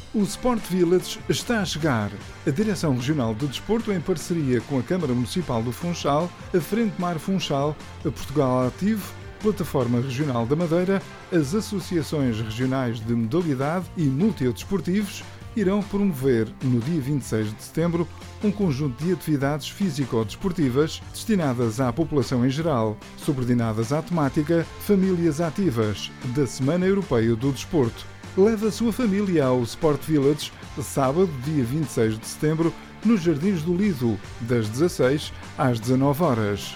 O Sport Village está a chegar. A Direção Regional do Desporto, em parceria com a Câmara Municipal do Funchal, a Frente Mar Funchal, a Portugal Ativo, Plataforma Regional da Madeira, as Associações Regionais de Modalidade e Multidesportivos irão promover, no dia 26 de setembro, um conjunto de atividades físico-desportivas destinadas à população em geral, subordinadas à temática Famílias Ativas, da Semana Europeia do Desporto. Leve a sua família ao Sport Village, sábado, dia 26 de setembro, nos Jardins do Lido, das 16 às 19 horas.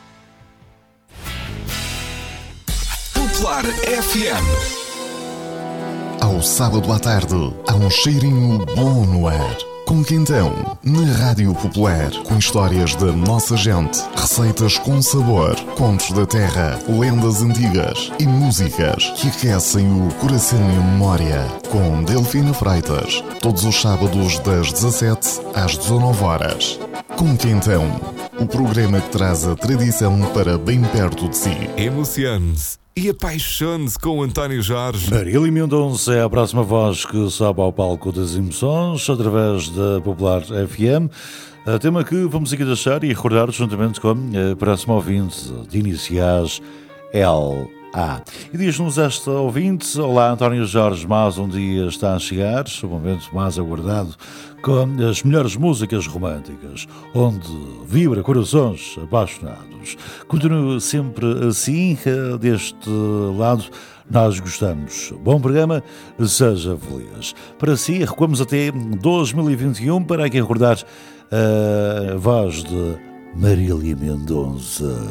Popular FM. Ao sábado à tarde, há um cheirinho bom no ar. Com Quintão, na Rádio Popular, com histórias da nossa gente, receitas com sabor, contos da terra, lendas antigas e músicas que aquecem o coração e a memória. Com Delfina Freitas, todos os sábados das 17 às 19 horas. Com Quintão, o programa que traz a tradição para bem perto de si. Emocione-se e apaixone-se com António Jorge. Marília Mendonça é a próxima voz que sobe ao palco das emoções através da Popular FM. Tema que vamos aqui deixar e recordar juntamente com a próxima ouvinte de iniciais LA. E diz-nos esta ouvinte: olá António Jorge, mais um dia está a chegar, o momento mais aguardado, com as melhores músicas românticas, onde vibra corações apaixonados. Continua sempre assim, deste lado nós gostamos. Bom programa, seja feliz. Para si, recuamos até 2021 para aqui recordar a voz de Marília Mendonça.